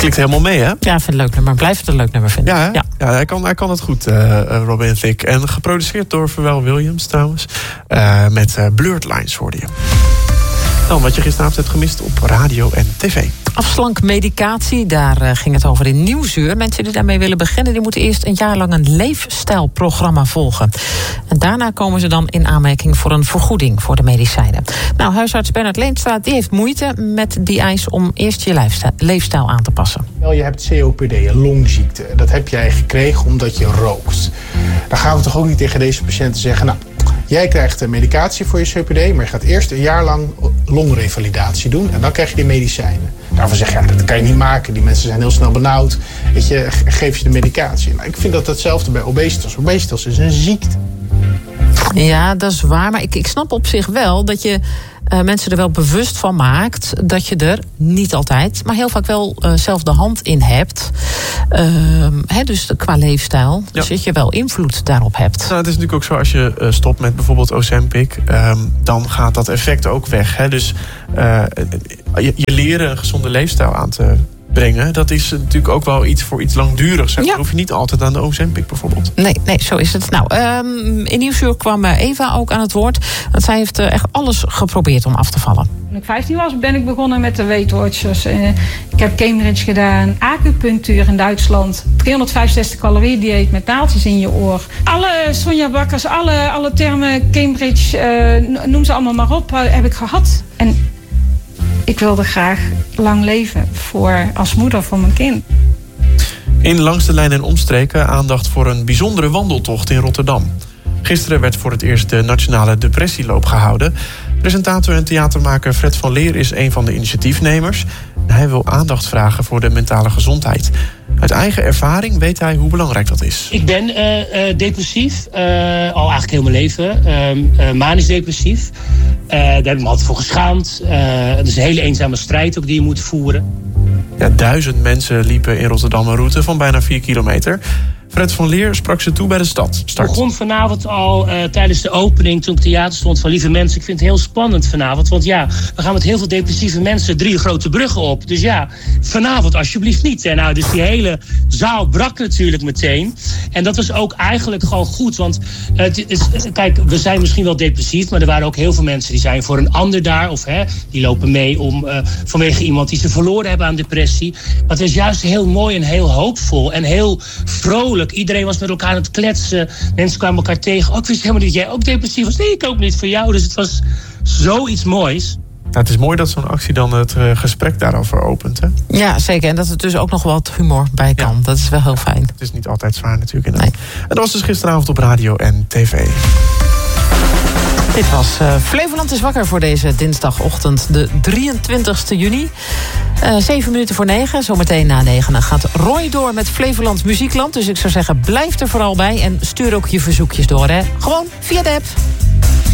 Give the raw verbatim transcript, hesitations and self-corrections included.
Klikt helemaal mee, hè? Ja, ik vind het leuk nummer. Blijf het een leuk nummer vinden. Ja, ja. ja hij, kan, hij kan het goed, uh, Robin Thicke. En geproduceerd door Pharrell Williams trouwens. Uh, met uh, Blurred Lines hoorde je. Dan wat je gisteravond hebt gemist op radio en tv. Afslankmedicatie, daar uh, ging het over in Nieuwsuur. Mensen die daarmee willen beginnen, die moeten eerst een jaar lang een leefstijlprogramma volgen. En daarna komen ze dan in aanmerking voor een vergoeding voor de medicijnen. Nou, huisarts Bernard Leenstra die heeft moeite met die eis om eerst je leefstijl, leefstijl aan te passen. Je hebt C O P D, een longziekte. Dat heb jij gekregen omdat je rookt. Dan gaan we toch ook niet tegen deze patiënten zeggen, nou, jij krijgt medicatie voor je C O P D, maar je gaat eerst een jaar lang longrevalidatie doen en dan krijg je die medicijnen. Daarvan zeg je, ja, dat kan je niet maken. Die mensen zijn heel snel benauwd. Weet je, geef je de medicatie. Nou, ik vind dat hetzelfde bij obesitas. Obesitas is een ziekte. Ja, dat is waar. Maar ik, ik snap op zich wel dat je uh, mensen er wel bewust van maakt dat je er niet altijd, maar heel vaak wel uh, zelf de hand in hebt. Uh, hè, dus qua leefstijl. Dus ja. Dat je wel invloed daarop hebt. Nou, het is natuurlijk ook zo, als je uh, stopt met bijvoorbeeld Ozempic, um, dan gaat dat effect ook weg. Hè? Dus uh, je, je leren een gezonde leefstijl aan te brengen, dat is natuurlijk ook wel iets voor iets langdurigs. Ja. Dan hoef je niet altijd aan de Ozempic bijvoorbeeld. Nee, nee, zo is het. Nou, um, in Nieuwsuur kwam Eva ook aan het woord. Want zij heeft uh, echt alles geprobeerd om af te vallen. Toen ik vijftien was, ben ik begonnen met de Weight Watchers. Uh, ik heb Cambridge gedaan, acupunctuur in Duitsland, driehonderdvijfenzestig calorieën dieet met naaldjes in je oor. Alle Sonja Bakkers, alle, alle termen Cambridge, uh, noem ze allemaal maar op, uh, heb ik gehad. En ik wilde graag lang leven voor, als moeder voor mijn kind. In Langs de Lijn en Omstreken aandacht voor een bijzondere wandeltocht in Rotterdam. Gisteren werd voor het eerst de Nationale Depressieloop gehouden. Presentator en theatermaker Fred van Leer is een van de initiatiefnemers. Hij wil aandacht vragen voor de mentale gezondheid. Uit eigen ervaring weet hij hoe belangrijk dat is. Ik ben uh, uh, depressief, uh, al eigenlijk heel mijn leven. Uh, uh, manisch depressief. Uh, daar heb ik me altijd voor geschaamd. Uh, het is een hele eenzame strijd ook die je moet voeren. Ja, duizend mensen liepen in Rotterdam een route van bijna vier kilometer. Fred van Leer sprak ze toe bij de stad. Start. Ik begon vanavond al uh, tijdens de opening, toen ik theater stond, van lieve mensen, ik vind het heel spannend vanavond. Want ja, we gaan met heel veel depressieve mensen drie grote bruggen op. Dus ja, vanavond alsjeblieft niet. En nou, dus die hele zaal brak natuurlijk meteen. En dat was ook eigenlijk gewoon goed. Want uh, het is, kijk, we zijn misschien wel depressief, maar er waren ook heel veel mensen die zijn voor een ander daar. Of hè, die lopen mee om uh, vanwege iemand die ze verloren hebben aan depressie. Maar het is juist heel mooi en heel hoopvol en heel vrolijk. Iedereen was met elkaar aan het kletsen. Mensen kwamen elkaar tegen. Oh, ik wist helemaal niet dat jij ook depressief was. Nee, ik ook niet voor jou. Dus het was zoiets moois. Nou, het is mooi dat zo'n actie dan het uh, gesprek daarover opent. Hè? Ja, zeker. En dat er dus ook nog wat humor bij kan. Ja. Dat is wel heel fijn. Het is niet altijd zwaar natuurlijk. Nee. En dat was dus gisteravond op radio en tv. Dit was uh, Flevoland is wakker voor deze dinsdagochtend, de drieëntwintigste juni. Uh, zeven minuten voor negen, zometeen na negenen gaat Roy door met Flevoland Muziekland. Dus ik zou zeggen, blijf er vooral bij en stuur ook je verzoekjes door. Hè? Gewoon via de app.